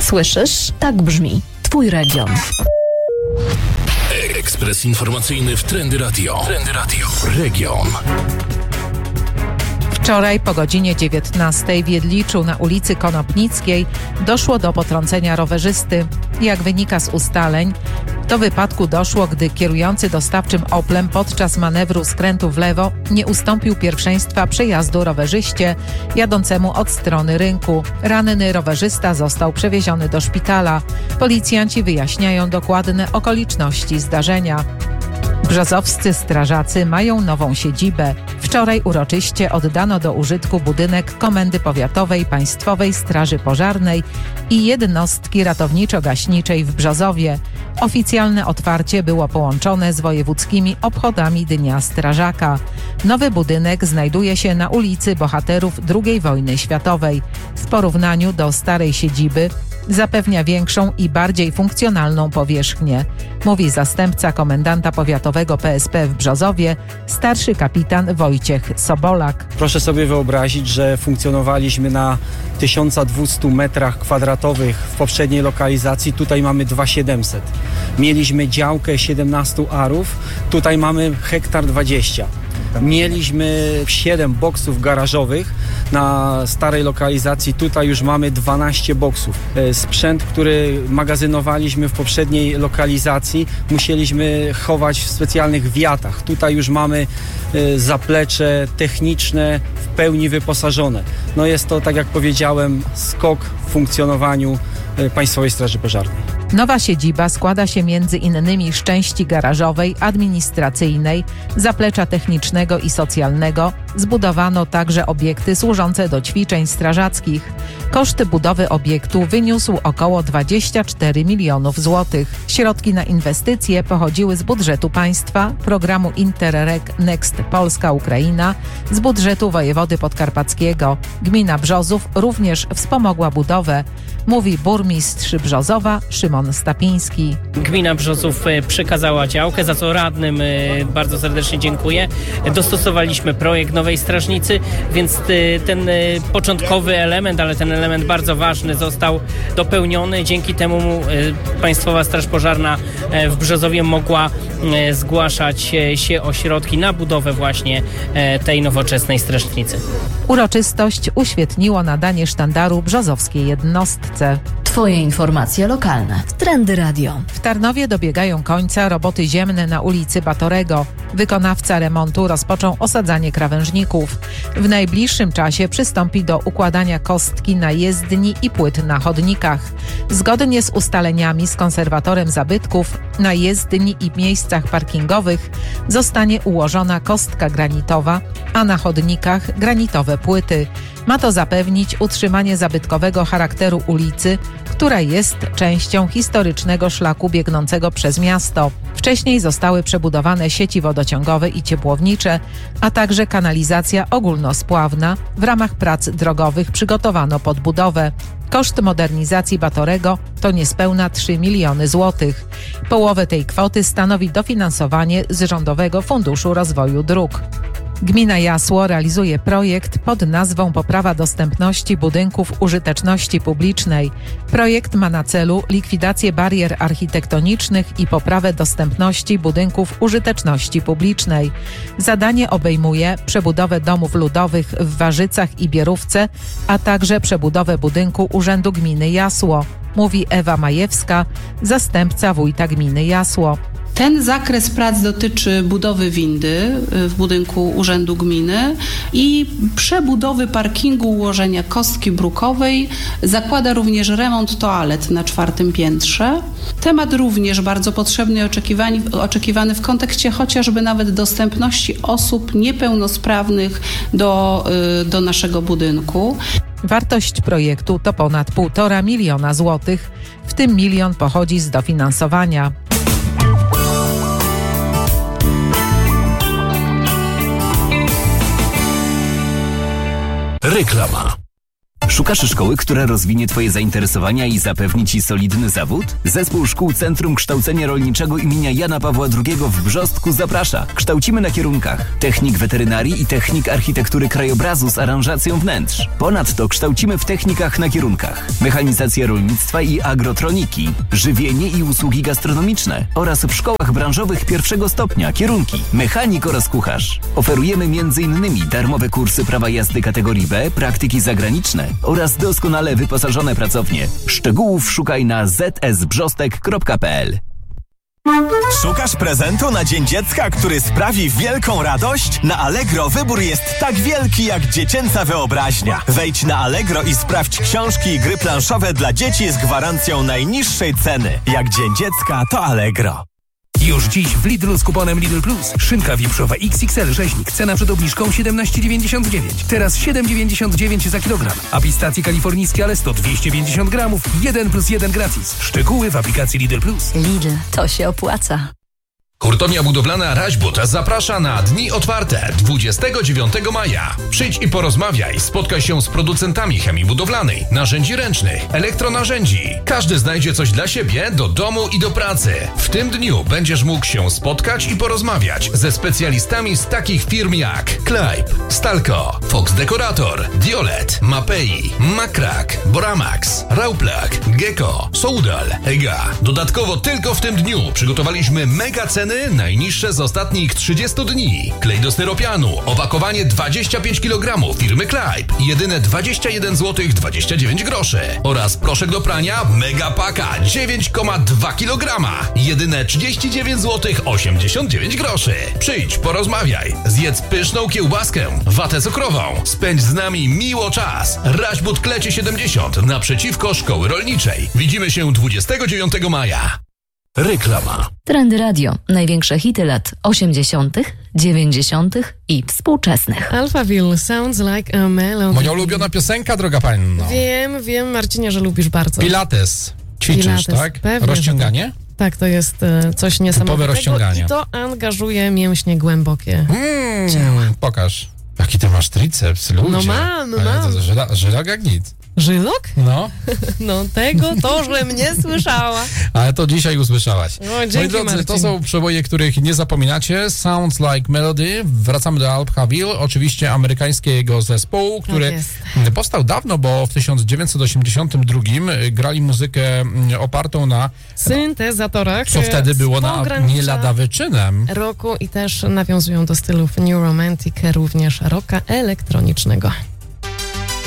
Słyszysz? Tak brzmi Twój region. Ekspres informacyjny w Trendy Radio. Trendy Radio. Region. Wczoraj po godzinie 19 w Jedliczu na ulicy Konopnickiej doszło do potrącenia rowerzysty. Jak wynika z ustaleń, do wypadku doszło, gdy kierujący dostawczym Oplem podczas manewru skrętu w lewo nie ustąpił pierwszeństwa przejazdu rowerzyście jadącemu od strony rynku. Ranny rowerzysta został przewieziony do szpitala. Policjanci wyjaśniają dokładne okoliczności zdarzenia. Brzozowscy strażacy mają nową siedzibę. Wczoraj uroczyście oddano do użytku budynek Komendy Powiatowej Państwowej Straży Pożarnej i jednostki ratowniczo-gaśniczej w Brzozowie. Oficjalne otwarcie było połączone z wojewódzkimi obchodami Dnia Strażaka. Nowy budynek znajduje się na ulicy Bohaterów II wojny światowej. W porównaniu do starej siedziby zapewnia większą i bardziej funkcjonalną powierzchnię, mówi zastępca komendanta powiatowego PSP w Brzozowie, starszy kapitan Wojciech Sobolak. Proszę sobie wyobrazić, że funkcjonowaliśmy na 1200 metrach kwadratowych w poprzedniej lokalizacji, tutaj mamy 2700. Mieliśmy działkę 17 arów, tutaj mamy 1,20 ha. Mieliśmy 7 boksów garażowych na starej lokalizacji, tutaj już mamy 12 boksów. Sprzęt, który magazynowaliśmy w poprzedniej lokalizacji, musieliśmy chować w specjalnych wiatach. Tutaj już mamy zaplecze techniczne w pełni wyposażone. No jest to, tak jak powiedziałem, skok w funkcjonowaniu Państwowej Straży Pożarnej. Nowa siedziba składa się między innymi z części garażowej, administracyjnej, zaplecza technicznego i socjalnego. Zbudowano także obiekty służące do ćwiczeń strażackich. Koszt budowy obiektu wyniósł około 24 milionów złotych. Środki na inwestycje pochodziły z budżetu państwa, programu Interreg Next Polska-Ukraina, z budżetu wojewody podkarpackiego. Gmina Brzozów również wspomogła budowę, mówi burmistrz Brzozowa Szymon Stapiński. Gmina Brzozów przekazała działkę, za co radnym bardzo serdecznie dziękuję. Dostosowaliśmy projekt nowej strażnicy, więc ten początkowy element, ale ten element bardzo ważny został dopełniony. Dzięki temu Państwowa Straż Pożarna w Brzozowie mogła zgłaszać się o środki na budowę właśnie tej nowoczesnej strażnicy. Uroczystość uświetniło nadanie sztandaru brzozowskiej jednostce. Twoje informacje lokalne w Trendy Radio. W Tarnowie dobiegają końca roboty ziemne na ulicy Batorego. Wykonawca remontu rozpoczął osadzanie krawężników. W najbliższym czasie przystąpi do układania kostki na jezdni i płyt na chodnikach. Zgodnie z ustaleniami z konserwatorem zabytków na jezdni i miejscach parkingowych zostanie ułożona kostka granitowa, a na chodnikach granitowe płyty. Ma to zapewnić utrzymanie zabytkowego charakteru ulicy, która jest częścią historycznego szlaku biegnącego przez miasto. Wcześniej zostały przebudowane sieci wodociągowe i ciepłownicze, a także kanalizacja ogólnospławna. W ramach prac drogowych przygotowano podbudowę. Koszt modernizacji Batorego to niespełna 3 miliony złotych. Połowę tej kwoty stanowi dofinansowanie z Rządowego Funduszu Rozwoju Dróg. Gmina Jasło realizuje projekt pod nazwą Poprawa dostępności budynków użyteczności publicznej. Projekt ma na celu likwidację barier architektonicznych i poprawę dostępności budynków użyteczności publicznej. Zadanie obejmuje przebudowę domów ludowych w Warzycach i Bierówce, a także przebudowę budynku Urzędu Gminy Jasło, mówi Ewa Majewska, zastępca wójta gminy Jasło. Ten zakres prac dotyczy budowy windy w budynku Urzędu Gminy i przebudowy parkingu, ułożenia kostki brukowej. Zakłada również remont toalet na 4. piętrze. Temat również bardzo potrzebny i oczekiwany w kontekście chociażby nawet dostępności osób niepełnosprawnych do naszego budynku. Wartość projektu to ponad 1,5 miliona złotych, w tym 1 milion pochodzi z dofinansowania. Reklama. Szukasz szkoły, która rozwinie Twoje zainteresowania i zapewni Ci solidny zawód? Zespół Szkół Centrum Kształcenia Rolniczego imienia Jana Pawła II w Brzostku zaprasza. Kształcimy na kierunkach technik weterynarii i technik architektury krajobrazu z aranżacją wnętrz. Ponadto kształcimy w technikach na kierunkach mechanizacja rolnictwa i agrotroniki, żywienie i usługi gastronomiczne oraz w szkołach branżowych pierwszego stopnia kierunki mechanik oraz kucharz. Oferujemy m.in. darmowe kursy prawa jazdy kategorii B, praktyki zagraniczne oraz doskonale wyposażone pracownie. Szczegółów szukaj na zsbrzostek.pl. Szukasz prezentu na Dzień Dziecka, który sprawi wielką radość? Na Allegro wybór jest tak wielki jak dziecięca wyobraźnia. Wejdź na Allegro i sprawdź książki i gry planszowe dla dzieci z gwarancją najniższej ceny. Jak Dzień Dziecka, to Allegro. Już dziś w Lidlu z kuponem Lidl Plus. Szynka wieprzowa XXL rzeźnik. Cena przed obniżką 17,99. Teraz 7,99 za kilogram. A pistacje kalifornijskie Alesto 250 gramów. 1+1 gratis. Szczegóły w aplikacji Lidl Plus. Lidl, to się opłaca. Hurtownia budowlana Raźbut zaprasza na dni otwarte 29 maja. Przyjdź i porozmawiaj, spotkaj się z producentami chemii budowlanej, narzędzi ręcznych, elektronarzędzi. Każdy znajdzie coś dla siebie, do domu i do pracy. W tym dniu będziesz mógł się spotkać i porozmawiać ze specjalistami z takich firm jak Klejp, Stalco, Fox Dekorator, Diolet, Mapei, Makrak, Boramax, Rauplak, Gecko, Soudal, Ega. Dodatkowo tylko w tym dniu przygotowaliśmy mega ceny najniższe z ostatnich 30 dni. Klej do styropianu, opakowanie 25 kg firmy Klejp, jedyne 21 zł 29 groszy. Oraz proszek do prania Mega Paka 9,2 kg, jedyne 39 zł 89 groszy. Przyjdź, porozmawiaj, zjedz pyszną kiełbaskę, watę cukrową, spędź z nami miło czas. Raźbut Klecie 70 naprzeciwko Szkoły Rolniczej. Widzimy się 29 maja. Reklama. Trendy Radio. Największe hity lat 80., 90. i współczesnych. Alphaville, Sounds Like a Melody. Moja ulubiona piosenka, droga panno. Wiem, Marcinie, że lubisz bardzo. Pilates. Ćwiczysz, tak? Pewnie, rozciąganie? Tak, to jest coś niesamowitego. rozciąganie. I to angażuje mięśnie głębokie. Pokaż. Jaki ty masz triceps, ludzie. No mam. Żylak jak nic. Żylok? No. No tego to, żem nie słyszała. Ale to dzisiaj usłyszałaś. No, dzięki, moi drodzy, Marcin. to są przeboje, których nie zapominacie. Sounds Like Melody. Wracamy do Alphaville. Oczywiście amerykańskiego zespołu, który powstał dawno, bo w 1982 grali muzykę opartą na syntezatorach. Co wtedy było nie lada wyczynem. Roku i też nawiązują do stylów New Romantic, również rocka elektronicznego.